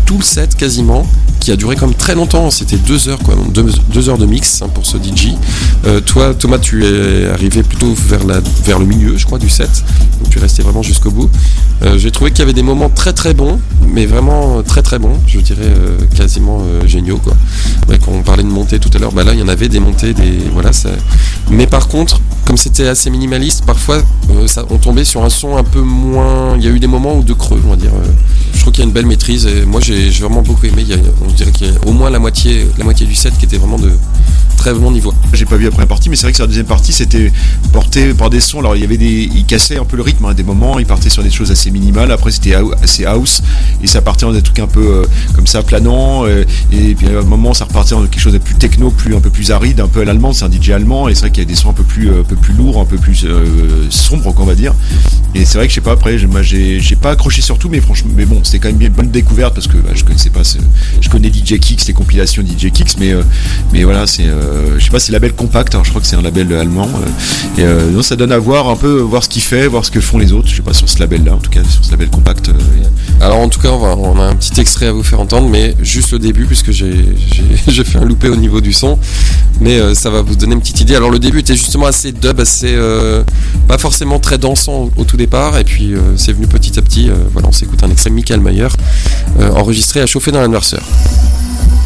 tout le set quasiment, qui a duré comme très longtemps, c'était 2 heures quoi, 2 heures de mix pour ce DJ. Toi Thomas, tu es arrivé plutôt vers le milieu je crois du set, donc tu es resté vraiment jusqu'au bout. J'ai trouvé qu'il y avait des moments très très bons, mais vraiment très très bons, je dirais quasiment géniaux quoi. Ouais, quand on parlait de montée tout à l'heure, là il y en avait des montées, mais par contre comme c'était assez minimaliste, parfois on tombait sur un son un peu moins, il y a eu des moments de creux on va dire. Je trouve qu'il y a une belle maîtrise et moi j'ai vraiment beaucoup aimé. On dirait qu'il y a au moins la moitié du set qui était vraiment de très bon niveau. J'ai pas vu la première partie, mais c'est vrai que sur la deuxième partie c'était porté par des sons. Alors il cassait un peu le rythme à des moments, il partait sur des choses assez minimales, après c'était assez house et ça partait dans des trucs un peu comme ça planants, et puis à un moment ça repartait dans quelque chose de plus techno, un peu plus aride, un peu à l'allemande, c'est un DJ allemand et c'est vrai qu'il y a des sons un peu plus lourds, un peu plus sombres qu'on va dire. Et c'est vrai que je sais pas, après j'ai pas accroché sur tout, mais franchement, mais bon, c'était quand même bien une bonne découverte parce que je connaissais pas, je connais DJ Kicks, les compilations DJ Kicks, mais voilà, c'est je sais pas, c'est label Compact, alors je crois que c'est un label allemand, et donc ça donne à voir un peu, voir ce qu'il fait, voir ce que font les autres, je sais pas, sur ce label là, en tout cas sur ce label Compact. Alors en tout cas on a un petit extrait à vous faire entendre, mais juste le début puisque j'ai fait un loupé au niveau du son, mais ça va vous donner une petite idée. Alors le début était justement assez dub, assez pas forcément très dansant au tout départ, et puis c'est venu petit à petit. Voilà, on s'écoute un extrait de Michael Mayer enregistré à chauffer dans l'anniversaire.